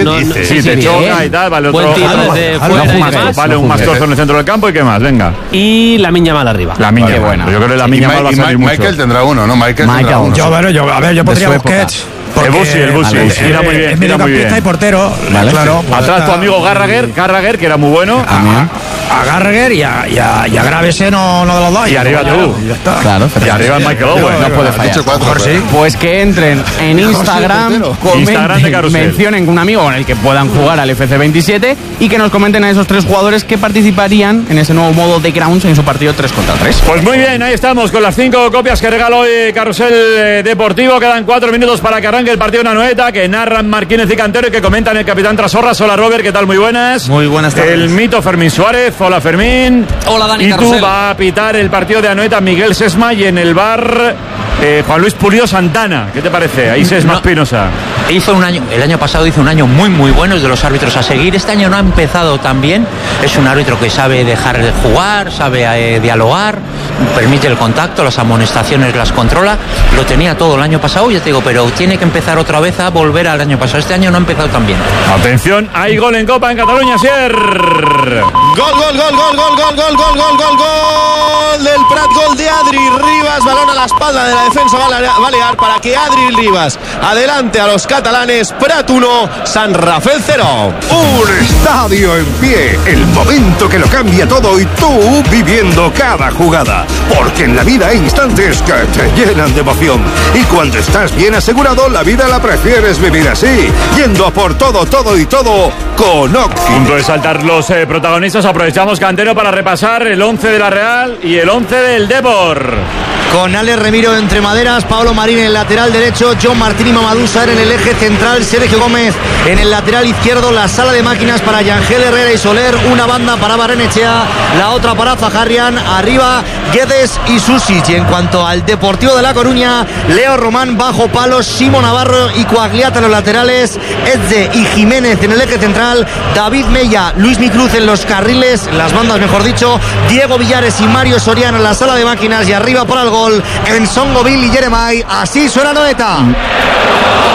Sí, te choca y tal, vale otro. Buen tiro desde fuera y demás. Vale, un mastrozo en el centro del campo y qué más, venga. Y Lamine Yamal arriba. Lamine Yamal. Yo creo que Lamine Yamal va a salir mucho. Michael tendrá uno, ¿no? Michael tendrá uno. Yo podría Busquets. El Busi. Mira muy bien. Es mediocampista y portero. Vale, claro. Atrás tu amigo Gallagher, que era muy bueno. A Gallagher y a Gravesen, no de los dos. Y arriba tú. Claro, y arriba Michael Owen. No puede fallar. Sí. Pues que entren en Instagram, mencionen un amigo con el que puedan jugar al FC27 y que nos comenten a esos 3 jugadores que participarían en ese nuevo modo de grounds en su partido 3 contra 3. Pues muy bien, ahí estamos con las 5 copias que regala hoy Carrusel Deportivo. Quedan 4 minutos para que arranque el partido en Anoeta, que narran Marquínez y Cantero y que comentan el capitán Trasorras. Hola Robert, ¿qué tal? Muy buenas. Muy buenas tardes. El mito Fermín Suárez. Hola Fermín. Hola Dani. Y Carrusel. tú va a pitar el partido de Anoeta Miguel Sesma y en el bar Juan Luis Pulido Santana. ¿Qué te parece? Ahí Sesma Espinosa. El año pasado hizo un año muy muy bueno, es de los árbitros a seguir. Este año no ha empezado tan bien. Es un árbitro que sabe dejar de jugar, sabe dialogar, permite el contacto, las amonestaciones las controla. Lo tenía todo el año pasado, ya te digo, pero tiene que empezar otra vez a volver al año pasado. Este año no ha empezado tan bien. Atención, hay gol en Copa en Cataluña, Sier. Gol del Prat, gol de Adri Ribas, balón a la espalda de la defensa balear para que Adri Ribas adelante a los catalanes. Prat 1, San Rafael 0. Un estadio en pie, el momento que lo cambia todo y tú viviendo cada jugada, porque en la vida hay instantes que te llenan de emoción y cuando estás bien asegurado la vida la prefieres vivir así, yendo a por todo con Oxy. Punto de saltar los protagonistas. Aprovechamos, Cantero, para repasar el 11 de la Real y el 11 del Depor. Con Alex Remiro entre maderas, Pablo Marín en el lateral derecho, John Martín y Mamadou Sarr en el eje central, Sergio Gómez en el lateral izquierdo, la sala de máquinas para Yangel Herrera y Soler, una banda para Barrenechea, la otra para Zaharrian, arriba Guedes y Susic. Y en cuanto al Deportivo de La Coruña, Leo Román bajo palos, Simo Navarro y Coagliata en los laterales, Edze y Jiménez en el eje central, David Mella, Luis Micruz en los carriles, en las bandas mejor dicho, Diego Villares y Mario Soriano en la sala de máquinas y arriba para el gol en Songoville y Jeremai. Así suena Anoeta.